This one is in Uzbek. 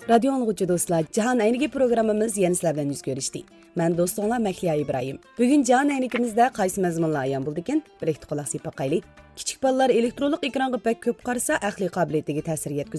Radio anlıqçı dostlar, Cihan Aynigi programımız yeni sizlar bilan yuz görüşdi. Ben dostunlar Mehliya İbrahim. Bugün Cihan Aynigimizde qaysi mazmunlar ayan buldikin? Birlikte qulaq sepib baqaylik. Kichik bolalar elektronlik ekranga pek ko'p qarasa, aqliy qobiliyatiga ta'sir yetkazadi.